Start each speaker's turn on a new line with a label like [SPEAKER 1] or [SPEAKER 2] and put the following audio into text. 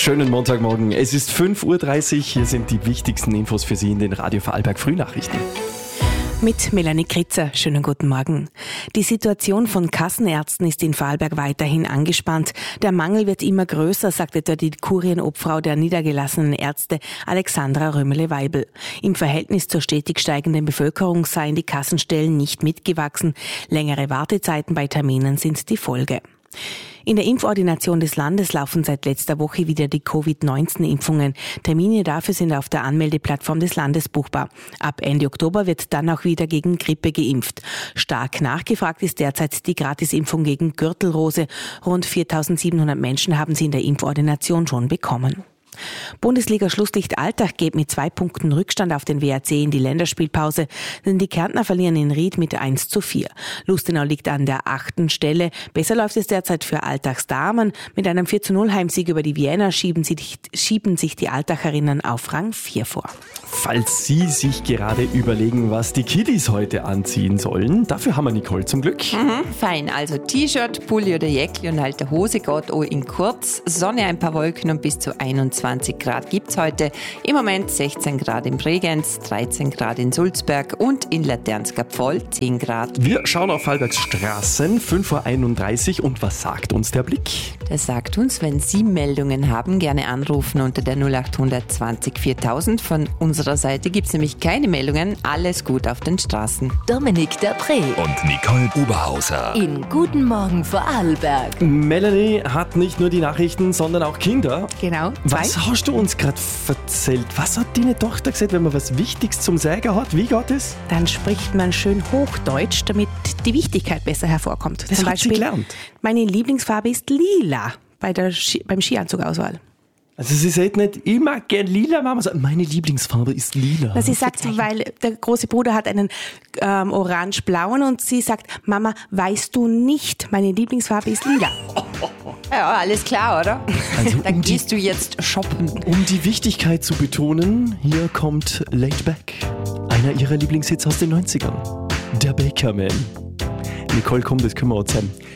[SPEAKER 1] Schönen Montagmorgen. Es ist 5.30 Uhr. Hier sind die wichtigsten Infos für Sie in den Radio Vorarlberg Frühnachrichten.
[SPEAKER 2] Mit Melanie Kritzer. Schönen guten Morgen. Die Situation von Kassenärzten ist in Vorarlberg weiterhin angespannt. Der Mangel wird immer größer, sagt etwa die Kurienobfrau der niedergelassenen Ärzte Alexandra Römele-Weibel. Im Verhältnis zur stetig steigenden Bevölkerung seien die Kassenstellen nicht mitgewachsen. Längere Wartezeiten bei Terminen sind die Folge. In der Impfordination des Landes laufen seit letzter Woche wieder die Covid-19-Impfungen. Termine dafür sind auf der Anmeldeplattform des Landes buchbar. Ab Ende Oktober wird dann auch wieder gegen Grippe geimpft. Stark nachgefragt ist derzeit die Gratisimpfung gegen Gürtelrose. Rund 4.700 Menschen haben sie in der Impfordination schon bekommen. Bundesliga-Schlusslicht Altach geht mit 2 Punkten Rückstand auf den WRC in die Länderspielpause, denn die Kärntner verlieren in Ried mit 1:4. Lustenau liegt an der 8. Stelle. Besser läuft es derzeit für Altachs Damen. Mit einem 4:0 Heimsieg über die Vienna schieben sich die Altacherinnen auf Rang 4 vor.
[SPEAKER 1] Falls Sie sich gerade überlegen, was die Kiddies heute anziehen sollen, dafür haben wir Nicole zum Glück.
[SPEAKER 3] Fein, also T-Shirt, Pulli oder Jäckli und halt der Hose geht auch in kurz. Sonne, ein paar Wolken und bis zu 21 Grad gibt's heute. Im Moment 16 Grad in Bregenz, 13 Grad in Sulzberg und in Laternskapvoll 10 Grad.
[SPEAKER 1] Wir schauen auf Vorarlbergs Straßen, 5.31 Uhr. Und was sagt uns der Blick?
[SPEAKER 3] Das sagt uns, wenn Sie Meldungen haben, gerne anrufen unter der 0800 20 4000. Von unserer Seite gibt's nämlich keine Meldungen. Alles gut auf den Straßen.
[SPEAKER 4] Dominik Dapré
[SPEAKER 5] und Nicole Oberhauser
[SPEAKER 4] in Guten Morgen Vorarlberg.
[SPEAKER 1] Melanie hat nicht nur die Nachrichten, sondern auch Kinder.
[SPEAKER 2] Genau.
[SPEAKER 1] Was hast du uns gerade erzählt? Was hat deine Tochter gesagt, wenn man was Wichtiges zum Sagen hat? Wie geht es?
[SPEAKER 2] Dann spricht man schön Hochdeutsch, damit die Wichtigkeit besser hervorkommt.
[SPEAKER 1] Das hat sie gelernt.
[SPEAKER 2] Meine Lieblingsfarbe ist lila beim Skianzugauswahl.
[SPEAKER 1] Also sie sagt nicht, ich mag gern lila, Mama. Meine Lieblingsfarbe ist lila.
[SPEAKER 2] Na, sie sagt, weil der große Bruder hat einen orange-blauen und sie sagt, Mama, weißt du nicht, meine Lieblingsfarbe ist lila.
[SPEAKER 3] Ja, alles klar, oder?
[SPEAKER 1] Also,
[SPEAKER 3] Dann gehst du jetzt shoppen.
[SPEAKER 1] Um die Wichtigkeit zu betonen, hier kommt Laid Back. Einer ihrer Lieblingshits aus den 90ern. Der Bakerman. Nicole, komm, das können wir auch zusammen.